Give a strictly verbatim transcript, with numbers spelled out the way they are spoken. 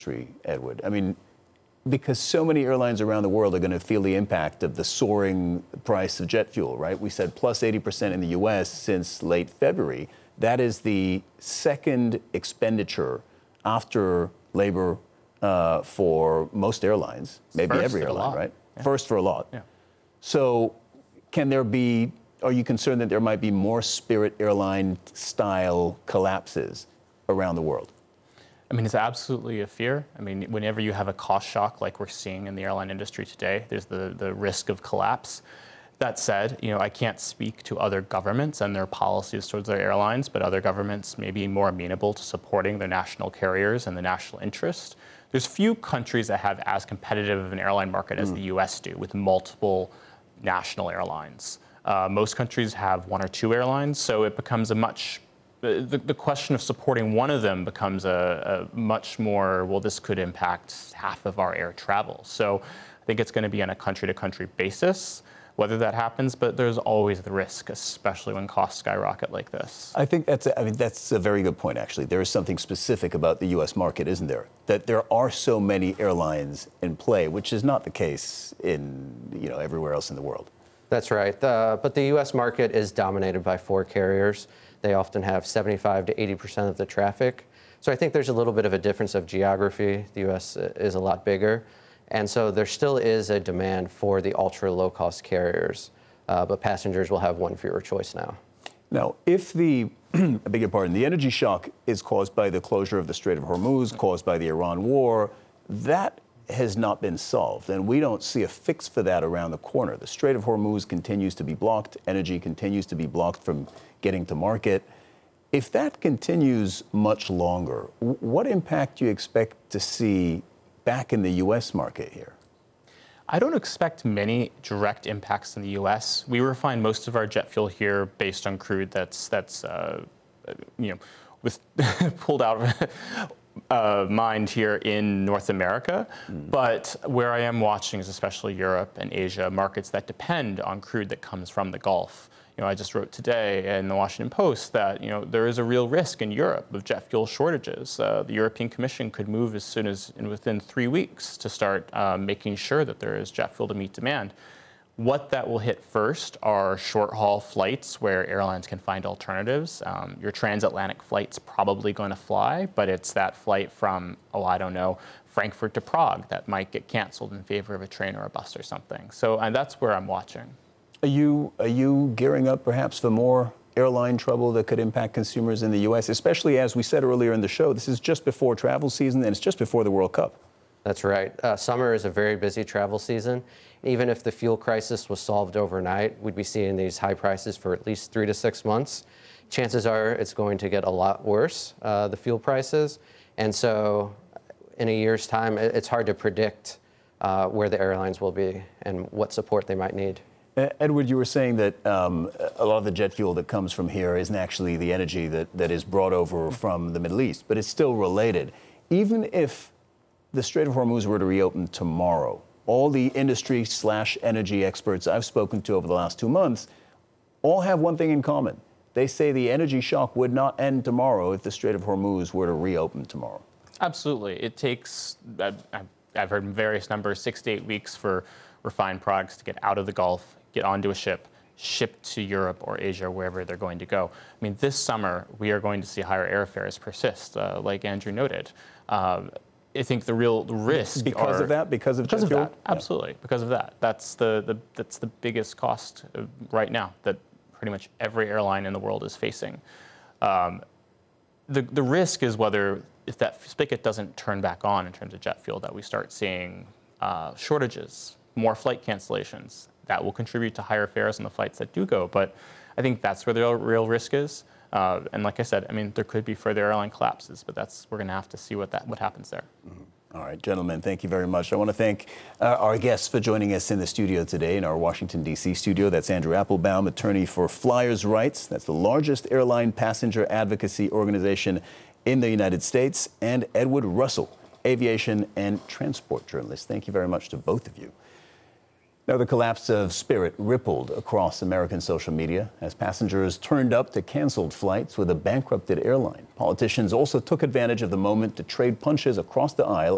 Edward? I mean, because so many airlines around the world are going to feel the impact of the soaring price of jet fuel, right? We said plus eighty percent in the U S since late February. That is the second expenditure after labor uh, for most airlines, maybe First every for a airline, lot. right? Yeah. First for a lot. Yeah. So can there be, are you concerned that there might be more Spirit Airline style collapses around the world? I mean, it's absolutely a fear. I mean, whenever you have a cost shock like we're seeing in the airline industry today, there's the, the risk of collapse. That said, you know, I can't speak to other governments and their policies towards their airlines, but other governments may be more amenable to supporting their national carriers and the national interest. There's few countries that have as competitive of an airline market as mm. the U S do, with multiple national airlines. Uh, most countries have one or two airlines, so it becomes a much The, the question of supporting one of them becomes a, a much more, well, this could impact half of our air travel. So I think it's going to be on a country-to-country basis, whether that happens, but there's always the risk, especially when costs skyrocket like this. I think that's a, I mean, that's a very good point, actually. There is something specific about the U S market, isn't there? That there are so many airlines in play, which is not the case in, you know, everywhere else in the world. That's right. Uh, but the U S market is dominated by four carriers. They often have seventy-five to eighty percent of the traffic. So I think there's a little bit of a difference of geography. The U S is a lot bigger. And so there still is a demand for the ultra low-cost carriers, uh, but passengers will have one fewer choice now. Now, if the, I beg your pardon, the energy shock is caused by the closure of the Strait of Hormuz, caused by the Iran war, that has not been solved, and we don't see a fix for that around the corner. The Strait of Hormuz continues to be blocked. Energy continues to be blocked from getting to market. If that continues much longer, what impact do you expect to see back in the U S market here? I don't expect many direct impacts in the U S. We refine most of our jet fuel here based on crude that's that's uh, you know with pulled out of uh, mined here in North America. Mm. But where I am watching is especially Europe and Asia, markets that depend on crude that comes from the Gulf. You know, I just wrote today in the Washington Post that, you know, there is a real risk in Europe of jet fuel shortages. Uh, the European Commission could move as soon as in within three weeks to start uh, making sure that there is jet fuel to meet demand. What that will hit first are short-haul flights where airlines can find alternatives. Um, your transatlantic flight's probably going to fly, but it's that flight from, oh, I don't know, Frankfurt to Prague that might get canceled in favor of a train or a bus or something. So and that's where I'm watching. Are you, are you gearing up perhaps for more airline trouble that could impact consumers in the U S, especially as we said earlier in the show, this is just before travel season and it's just before the World Cup? That's right. Uh, summer is a very busy travel season. Even if the fuel crisis was solved overnight, we'd be seeing these high prices for at least three to six months. Chances are it's going to get a lot worse, uh, the fuel prices. And so in a year's time, it's hard to predict uh, where the airlines will be and what support they might need. Edward, you were saying that um, a lot of the jet fuel that comes from here isn't actually the energy that, that is brought over from the Middle East, but it's still related. Even if the Strait of Hormuz were to reopen tomorrow, all the industry slash energy experts I've spoken to over the last two months all have one thing in common. They say the energy shock would not end tomorrow if the Strait of Hormuz were to reopen tomorrow. Absolutely. It takes, I've heard various numbers, six to eight weeks for refined products to get out of the Gulf, get onto a ship, shipped to Europe or Asia, wherever they're going to go. I mean, this summer, we are going to see higher airfares persist, uh, like Andrew noted. Uh, I think the real risk because are, of that, because of because jet of fuel? that, absolutely, yeah. Because of that. That's the, the that's the biggest cost right now that pretty much every airline in the world is facing. Um, the the risk is whether if that spigot doesn't turn back on in terms of jet fuel, that we start seeing uh, shortages, more flight cancellations. That will contribute to higher fares on the flights that do go. But I think that's where the real, real risk is. Uh, and like I said, I mean, there could be further airline collapses, but that's we're going to have to see what that what happens there. Mm-hmm. All right, gentlemen, thank you very much. I want to thank uh, our guests for joining us in the studio today, in our Washington, D C studio. That's Andrew Applebaum, attorney for Flyers Rights. That's the largest airline passenger advocacy organization in the United States. And Edward Russell, aviation and transport journalist. Thank you very much to both of you. Now, the collapse of Spirit rippled across American social media as passengers turned up to canceled flights with a bankrupted airline. Politicians also took advantage of the moment to trade punches across the aisle